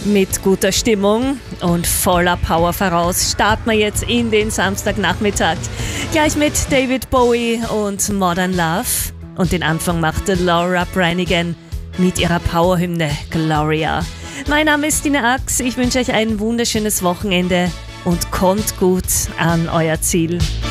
Mit guter Stimmung und voller Power voraus starten wir jetzt in den Samstagnachmittag. Gleich mit David Bowie und Modern Love. Und den Anfang machte Laura Branigan mit ihrer Powerhymne Gloria. Mein Name ist Tina Ax. Ich wünsche euch ein wunderschönes Wochenende und kommt gut an euer Ziel.